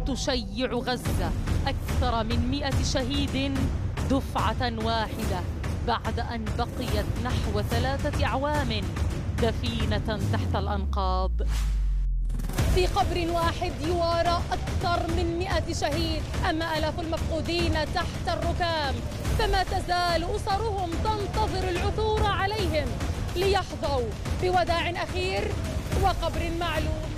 تشيع غزة أكثر من 100 شهيد دفعة واحدة بعد أن بقيت نحو 3 أعوام دفينة تحت الأنقاض. في قبر واحد يوارى أكثر من 100 شهيد، أما آلاف المفقودين تحت الركام، فما تزال أسرهم تنتظر العثور عليهم ليحظوا بوداع أخير وقبر معلوم.